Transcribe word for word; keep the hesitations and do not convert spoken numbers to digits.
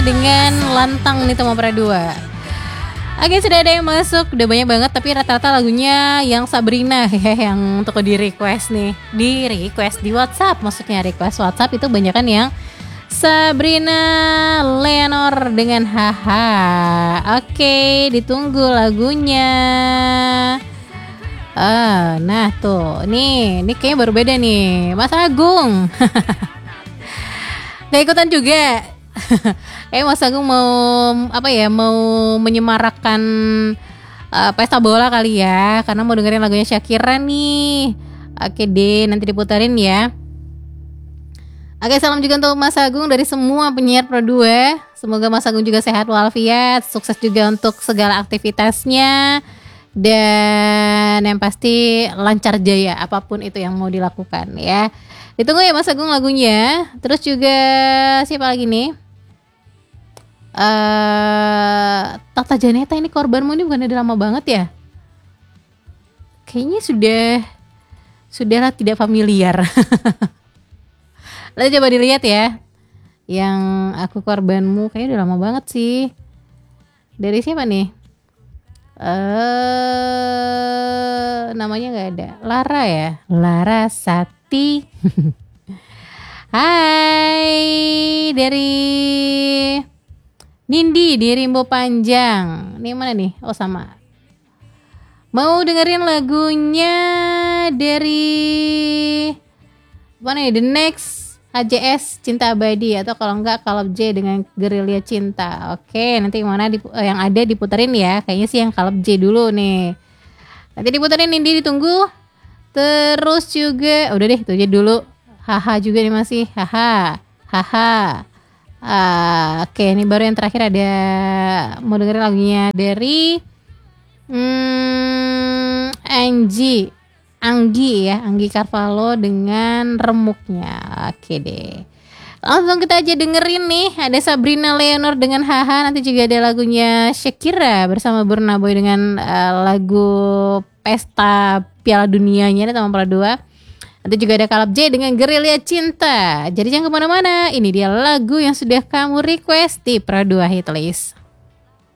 dengan Lantang nih Tama Pradua. Oke, sudah ada yang masuk, udah banyak banget, tapi rata-rata lagunya yang Sabrina ya, yang untuk di request nih, di request di WhatsApp, maksudnya request WhatsApp itu banyakan yang Sabrina Leonor dengan Haha. Oke, ditunggu lagunya. Ah, nah tuh, nih, ini kayaknya baru beda nih, Mas Agung. Gak ikutan juga. Eh Mas Agung mau apa ya, mau menyemarakkan uh, pesta bola kali ya, karena mau dengerin lagunya Shakira nih. Oke deh, nanti diputarin ya. Oke, salam juga untuk Mas Agung dari semua penyiar Pro dua. Semoga Mas Agung juga sehat walafiat, sukses juga untuk segala aktivitasnya, dan yang pasti lancar jaya apapun itu yang mau dilakukan ya. Ditunggu ya Mas Agung lagunya. Terus juga siapa lagi nih? Uh, Tata Janeta, ini korbanmu ini bukan udah lama banget ya? Kayaknya sudah Sudahlah tidak familiar. Lalu coba dilihat ya. Yang aku korbanmu kayaknya udah lama banget sih. Dari siapa nih? Uh, namanya gak ada. Lara ya? Lara Sati. Hai, dari Nindi di Rimbo Panjang. Ini mana nih? Oh sama. Mau dengerin lagunya dari mana nih? The Next H J S Cinta Abadi, atau kalau enggak Kalab J dengan Gerilya Cinta. Oke, nanti mana di, yang ada diputerin ya. Kayaknya sih yang Kalab J dulu nih. Nanti diputerin, Nindi ditunggu. Terus juga udah deh itu aja dulu. Haha juga nih masih. Haha. Haha. Uh, Oke, okay, ini baru yang terakhir ada mau dengerin lagunya dari hmm, Anggi, Anggi ya, Anggi Carvalho dengan Remuknya. Oke okay deh. Langsung kita aja dengerin nih, ada Sabrina Leonor dengan Haha, nanti juga ada lagunya Shakira bersama Burna Boy dengan uh, lagu Pesta Piala Dunianya nih Tama Pradua. Nanti juga ada Kalab J dengan Gerilya Cinta. Jadi jangan kemana-mana, ini dia lagu yang sudah kamu request di Pro dua Hitlist.